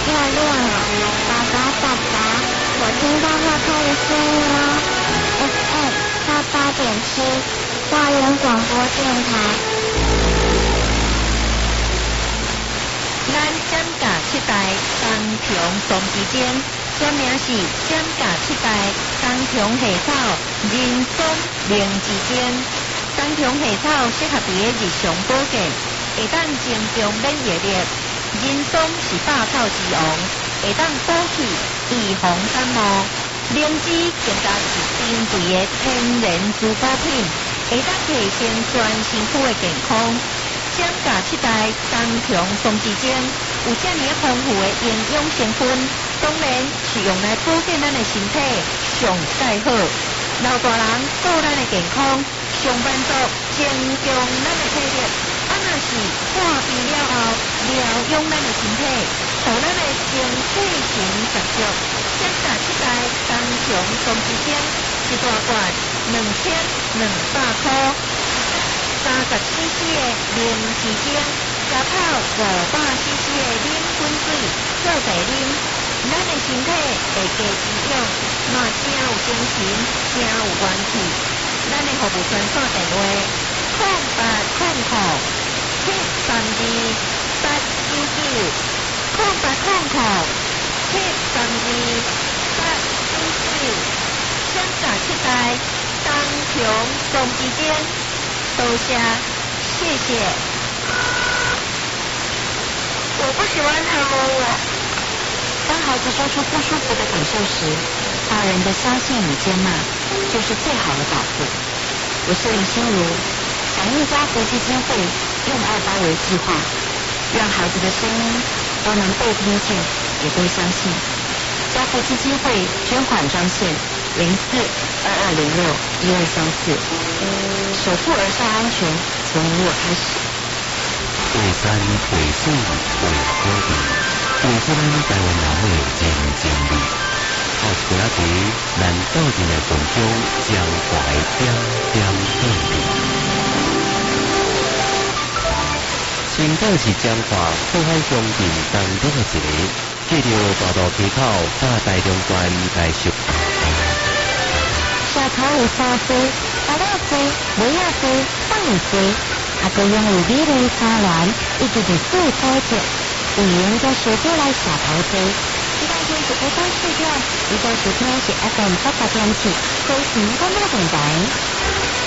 亮了，爸，我听到热开的声音了。FM 88.7，花莲广播电台。 咱占甲七代东平松之间，全名是占甲七代东平下草人松灵之间。东平下草适合伫个日常保健，会当增强免疫力。人松是百草之王，会当补气、预防感冒。灵芝更加是珍贵的天然滋补品，会当提升全身躯的健康。占甲七代东平松之间有这么丰富的营养成分，当然是用来保健咱的身体上最好。老大人顾咱的健康，上班族增强咱的体力，若是破病了后疗养咱的身体，互咱的精气神十足。占甲七代东平松之间一大罐2200块。30cc 的灵芝精，加泡500cc 的冷滚水做茶啉，咱的身体会加滋养，嘛真有精神，真有元气。咱的服务专线电话0800-732-899，0800-732-899，占甲七代东平松之间。多谢，谢谢。 我不喜欢他摸我。 当孩子说出不舒服的感受时，大人的相信与接纳就是最好的保护。我是林心如，响应家福基金会用爱包围计划，让孩子的声音都能被听见，也被相信。家福基金会捐款专线04-2206-1234。守护儿少安全，从你我开始。 为山为水为土地，为这咱台湾人的人情味。靠一个仔咱斗阵的分享，将怀点点动力。新北市彰化富海乡镇东北的一个，记住大道溪口到台中关来收。 小草有沙飞，阿拉飞，不要飞，放你飞。阿哥拥有美丽的花园，以及绿色的草地，有人在水沟来小台飞。这当天是一般试点，一般收听是 FM 88.7，高雄广播电台。